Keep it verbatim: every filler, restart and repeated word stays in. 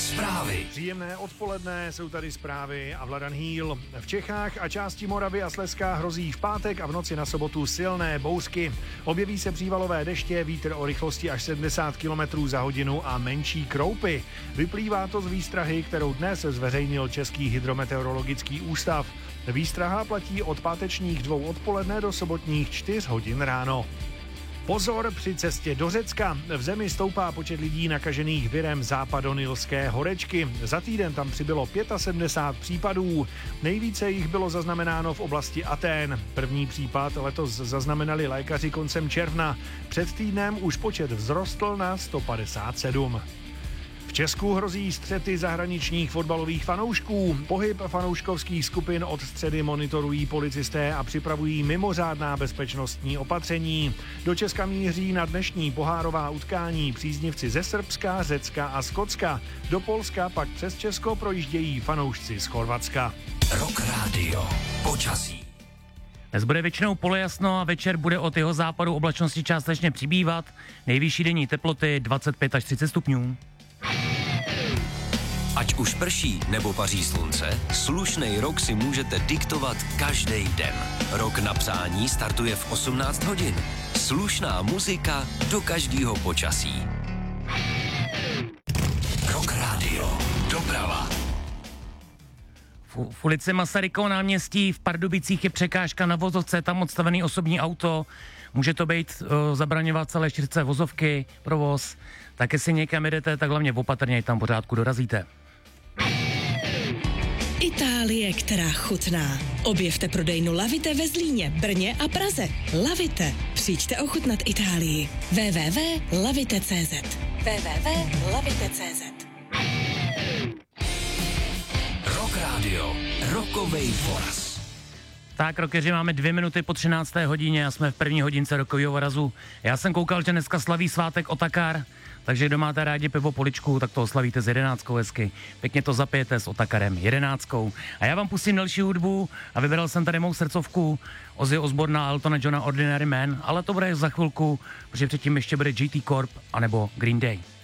Zprávy. Příjemné odpoledne, jsou tady zprávy a Vladan Hýl. V Čechách a části Moravy a Slezska hrozí v pátek a v noci na sobotu silné bouřky. Objeví se přívalové deště, vítr o rychlosti až sedmdesát kilometrů za hodinu a menší kroupy. Vyplývá to z výstrahy, kterou dnes zveřejnil Český hydrometeorologický ústav. Výstraha platí od pátečních dvou odpoledne do sobotních čtyř hodin ráno. Pozor při cestě do Řecka. V zemi stoupá počet lidí nakažených virem západonilské horečky. Za týden tam přibylo sedmdesát pět případů. Nejvíce jich bylo zaznamenáno v oblasti Atén. První případ letos zaznamenali lékaři koncem června. Před týdnem už počet vzrostl na sto padesát sedm. V Česku hrozí střety zahraničních fotbalových fanoušků. Pohyb fanouškovských skupin od středy monitorují policisté a připravují mimořádná bezpečnostní opatření. Do Česka míří na dnešní pohárová utkání příznivci ze Srbska, Řecka a Skotska. Do Polska pak přes Česko projíždějí fanoušci z Chorvatska. Rock Radio. Počasí. Dnes bude většinou polojasno a večer bude od jeho západu oblačnosti částečně přibývat. Nejvyšší denní teploty dvacet pět až třicet stupňů. Ať už prší nebo paří slunce, slušnej rok si můžete diktovat každý den. Rok na přání startuje v osmnáct hodin. Slušná muzika do každého počasí. Rock Radio. Doprava. V ulici Masarykova náměstí v Pardubicích je překážka na vozovce, tam odstavený osobní auto. Může to být uh, zabraňovat celé čtyřce vozovky, provoz. Tak jestli někam jedete, tak hlavně opatrně, ať tam pořádku dorazíte. Itálie, která chutná. Objevte prodejnu Lavite ve Zlíně, Brně a Praze. Lavite. Přijďte ochutnat Itálii. w w w tečka lavite tečka cz w w w tečka lavite tečka cz Rock Radio. Rockovej voraz. Tak, rokeři, máme dvě minuty po třinácté hodině a jsme v první hodince rokového vorazu. Já jsem koukal, že dneska slaví svátek Otakar, takže kdo máte rádi pivo poličku, tak to oslavíte s jedenáctkou hezky. Pěkně to zapijete s Otakarem, jedenáctkou. A já vám pustím další hudbu a vybral jsem tady mou srdcovku Ozzy Osbourne a Eltona Johna Ordinary Man, ale to bude za chvilku, protože předtím ještě bude G T Corp anebo Green Day.